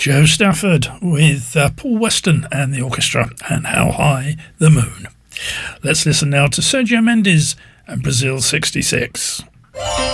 Joe Stafford with Paul Weston and the orchestra and How High the Moon. Let's listen now to Sergio Mendes and Brazil 66.